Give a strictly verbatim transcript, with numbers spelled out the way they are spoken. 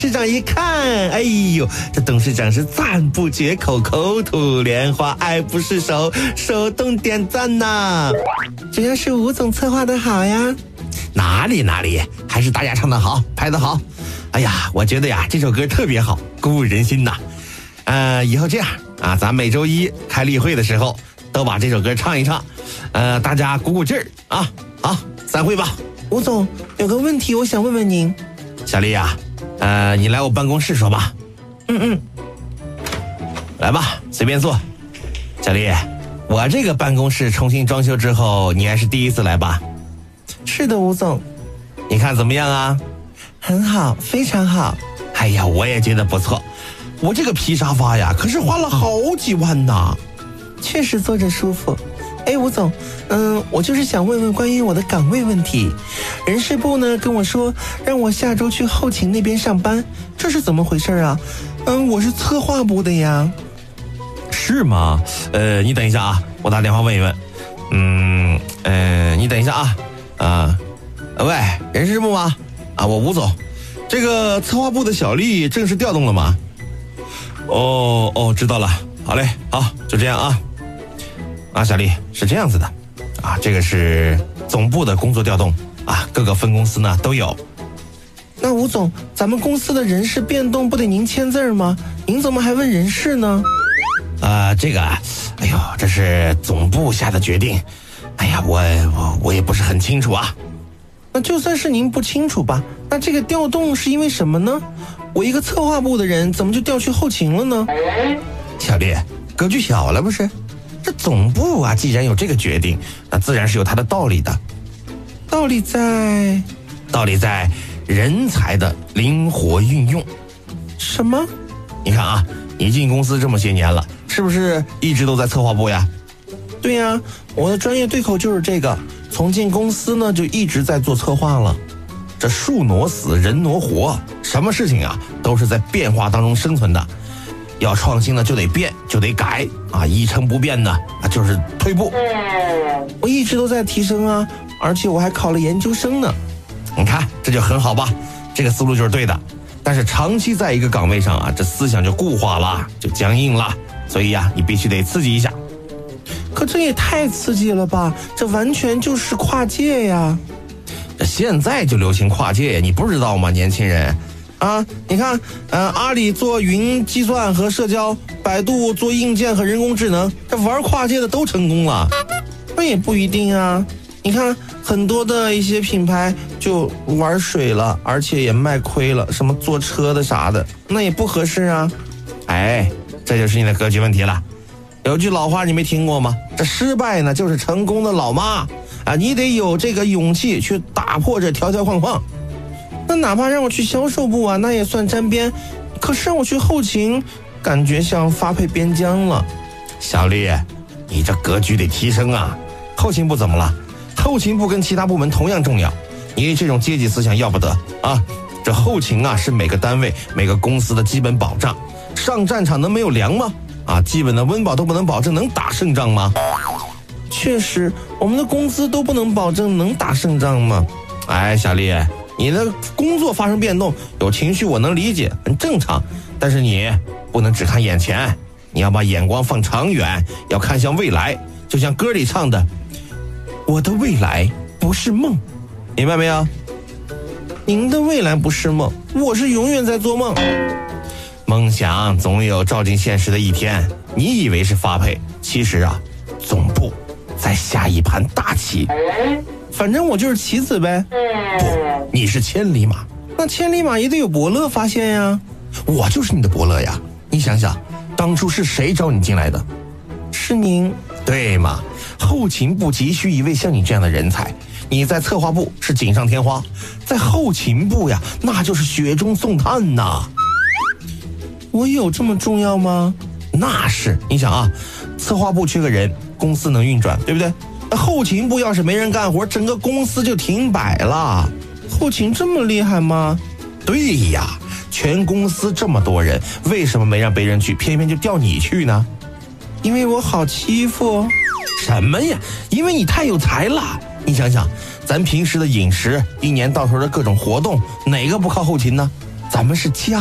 董事长一看，哎呦，这董事长是赞不绝口，口吐莲花，爱不释手，手动点赞呐！主要是吴总策划的好呀。哪里哪里，还是大家唱得好，拍得好。哎呀，我觉得呀，这首歌特别好，鼓舞人心呐。呃，以后这样啊，咱每周一开例会的时候，都把这首歌唱一唱，呃，大家鼓鼓劲儿啊。好，散会吧。吴总，有个问题我想问问您。小丽呀、啊，呃，你来我办公室说吧。嗯嗯，来吧，随便坐。小丽，我这个办公室重新装修之后，你还是第一次来吧？是的，吴总。你看怎么样啊？很好，非常好。哎呀，我也觉得不错。我这个皮沙发呀，可是花了好几万呢。确实坐着舒服。哎，吴总，嗯，我就是想问问关于我的岗位问题。人事部呢跟我说，让我下周去后勤那边上班，这是怎么回事啊？嗯，我是策划部的呀。是吗？呃，你等一下啊，我打电话问一问。嗯，呃，你等一下啊，啊，喂，人事部吗？啊，我吴总，这个策划部的小丽正式调动了吗？哦哦，知道了。好嘞，好，就这样啊。啊，小丽，是这样子的，啊，这个是总部的工作调动啊，各个分公司呢都有。那吴总，咱们公司的人事变动不得您签字吗？您怎么还问人事呢？啊，这个，哎呦，这是总部下的决定。哎呀，我我我也不是很清楚啊。那就算是您不清楚吧，那这个调动是因为什么呢？我一个策划部的人怎么就调去后勤了呢？小丽，格局小了不是？这总部啊，既然有这个决定，那自然是有它的道理的。道理在，道理在人才的灵活运用。什么？你看啊，你进公司这么些年了，是不是一直都在策划部呀？对呀，我的专业对口就是这个，从进公司呢就一直在做策划了。这树挪死，人挪活，什么事情啊都是在变化当中生存的。要创新呢，就得变，就得改啊！一成不变呢，啊，就是退步。我一直都在提升啊，而且我还考了研究生呢。你看，这就很好吧？这个思路就是对的。但是长期在一个岗位上啊，这思想就固化了，就僵硬了。所以呀、啊，你必须得刺激一下。可这也太刺激了吧？这完全就是跨界呀！这现在就流行跨界，你不知道吗，年轻人？啊，你看，呃，阿里做云计算和社交，百度做硬件和人工智能，这玩跨界的都成功了。那也不一定啊，你看很多的一些品牌就玩水了，而且也卖亏了，什么坐车的啥的，那也不合适啊。哎，这就是你的格局问题了。有句老话你没听过吗？这失败呢就是成功的老妈啊，你得有这个勇气去打破这条条框框。那哪怕让我去销售部啊，那也算沾边，可是让我去后勤，感觉像发配边疆了。小丽，你这格局得提升啊！后勤部怎么了？后勤部跟其他部门同样重要，你这种阶级思想要不得啊！这后勤啊是每个单位每个公司的基本保障，上战场能没有粮吗？啊，基本的温饱都不能保证，能打胜仗吗？确实，我们的工资都不能保证，能打胜仗吗？哎，小丽，你的工作发生变动，有情绪我能理解，很正常。但是你不能只看眼前，你要把眼光放长远，要看向未来。就像歌里唱的，我的未来不是梦，明白没有？您的未来不是梦，我是永远在做梦。梦想总有照进现实的一天，你以为是发配，其实啊，总部在下一盘大棋。反正我就是棋子呗。不，你是千里马。那千里马也得有伯乐发现呀。我就是你的伯乐呀。你想想，当初是谁找你进来的？是您。对嘛，后勤部急需一位像你这样的人才。你在策划部是锦上添花，在后勤部呀，那就是雪中送炭呐。我有这么重要吗？那是。你想啊，策划部缺个人，公司能运转，对不对？后勤部要是没人干活，整个公司就停摆了。后勤这么厉害吗？对呀，全公司这么多人，为什么没让别人去，偏偏就调你去呢？因为我好欺负。什么呀？因为你太有才了。你想想，咱平时的饮食，一年到头的各种活动，哪个不靠后勤呢？ 咱们是家。